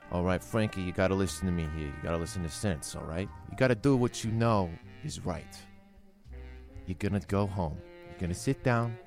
All right, Frankie, you gotta listen to me here. You gotta listen to sense, all right? You gotta do what you know is right. You're gonna go home. You're gonna sit down.